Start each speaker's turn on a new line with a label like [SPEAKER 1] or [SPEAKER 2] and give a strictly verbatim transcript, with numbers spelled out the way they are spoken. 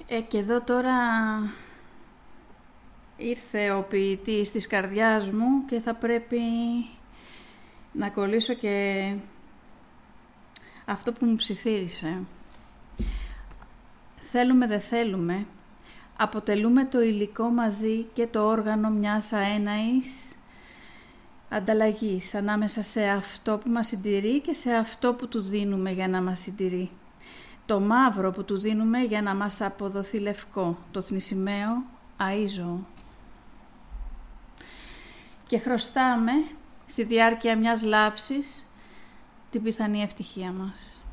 [SPEAKER 1] Ε, και εδώ τώρα ήρθε ο ποιητής της καρδιάς μου και θα πρέπει να κολλήσω και αυτό που μου ψιθύρισε. Θέλουμε δε θέλουμε, αποτελούμε το υλικό μαζί και το όργανο μιας αέναης ανταλλαγής ανάμεσα σε αυτό που μας συντηρεί και σε αυτό που του δίνουμε για να μας συντηρεί. Το μαύρο που του δίνουμε για να μας αποδοθεί λευκό, το θνησιμαίο αΐζωο. Και χρωστάμε στη διάρκεια μιας λάψης την πιθανή ευτυχία μας.